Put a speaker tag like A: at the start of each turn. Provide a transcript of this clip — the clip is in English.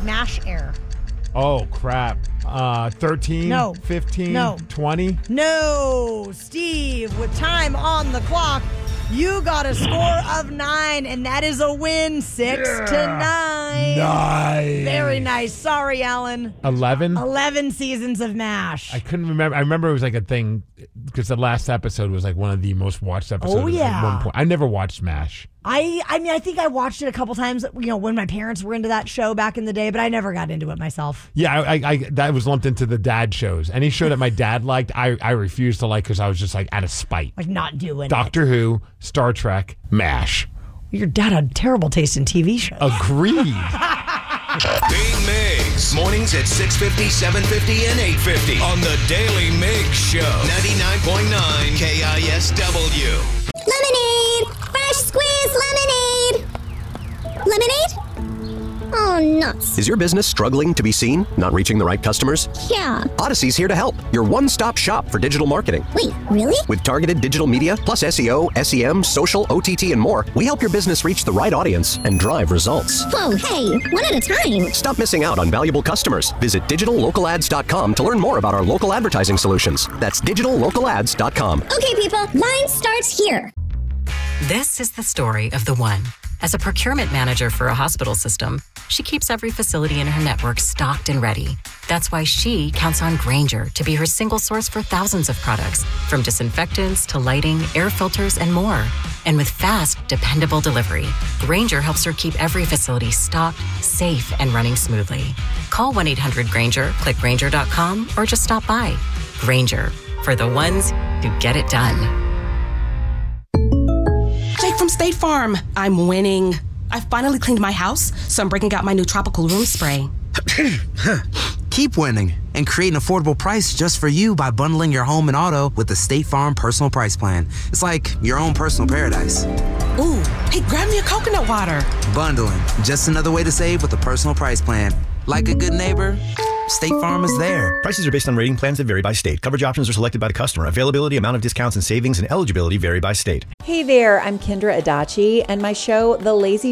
A: did MASH air?
B: Oh, crap. 13?
A: No.
B: 15?
A: No.
B: 20?
A: No. Steve, with time on the clock, you got a score of 9, and that is a win, 6-9.
B: Nice.
A: Very nice. Sorry, Alan.
B: 11?
A: 11 seasons of MASH.
B: I couldn't remember. I remember it was like a thing because the last episode was like one of the most watched episodes
A: Oh, yeah.
B: at one point. I never watched MASH.
A: I mean, I think I watched it a couple times, when my parents were into that show back in the day, but I never got into it myself.
B: Yeah, I that was lumped into the dad shows. Any show that my dad liked, I refused to like because I was just like out of spite.
A: Like not doing
B: Doctor Who, Star Trek, MASH.
A: Your dad had terrible taste in TV shows.
B: Agreed.
C: Big Migs. Mornings at 6:50, 7:50, and 8:50 on the Daily Migs Show. 99.9 KISW.
D: Lemonade! Fresh squeezed lemonade! Lemonade? Oh, nuts.
E: Is your business struggling to be seen? Not reaching the right customers?
D: Yeah.
E: Odyssey's here to help. Your one-stop shop for digital marketing.
D: Wait, really?
E: With targeted digital media, plus SEO, SEM, social, OTT, and more, we help your business reach the right audience and drive results.
D: Whoa, hey, one at a time.
E: Stop missing out on valuable customers. Visit digitallocalads.com to learn more about our local advertising solutions. That's digitallocalads.com.
D: Okay, people, line starts here.
F: This is the story of the one. As a procurement manager for a hospital system, she keeps every facility in her network stocked and ready. That's why she counts on Grainger to be her single source for thousands of products, from disinfectants to lighting, air filters, and more. And with fast, dependable delivery, Grainger helps her keep every facility stocked, safe, and running smoothly. Call 1-800-GRAINGER, click Grainger.com, or just stop by. Grainger, for the ones who get it done.
G: Jake from State Farm. I'm winning. I finally cleaned my house, so I'm breaking out my new tropical room spray.
H: Keep winning and create an affordable price just for you by bundling your home and auto with the State Farm Personal Price Plan. It's like your own personal paradise.
G: Ooh, hey, grab me a coconut water.
H: Bundling, just another way to save with a personal price plan. Like a good neighbor, State Farm is there.
I: Prices are based on rating plans that vary by state. Coverage options are selected by the customer. Availability, amount of discounts and savings, and eligibility vary by state.
J: Hey there, I'm Kendra Adachi, and my show, The Lazy